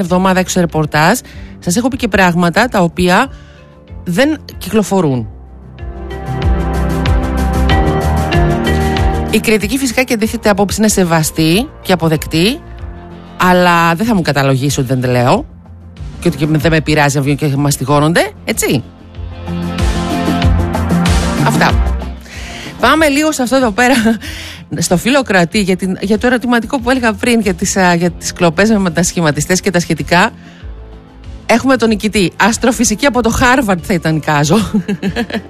εβδομάδα έξω ρεπορτάζ, σας έχω πει και πράγματα τα οποία δεν κυκλοφορούν. Η κριτική φυσικά και αντίθετη απόψη είναι σεβαστή και αποδεκτή, αλλά δεν θα μου καταλογίσει ότι δεν τα λέω και ότι δεν με πειράζει να βγαίνουν και μαστιγώνονται, έτσι. Αυτά. Πάμε λίγο σε αυτό εδώ πέρα, στο Φιλοκρατή, για το ερωτηματικό που έλεγα πριν για τις κλοπές με μετασχηματιστές και τα σχετικά. Έχουμε τον νικητή. Αστροφυσική από το Χάρβαρντ θα ήταν, εικάζω.